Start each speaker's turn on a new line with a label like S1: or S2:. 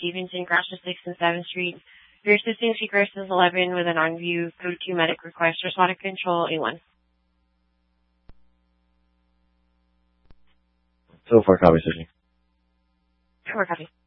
S1: Stevenson, crash to 6th and 7th Street. Your assisting speaker is 11 with an on-view code 2 medic request. Respond to control A1.
S2: So far, copy, switching.
S1: We're copy.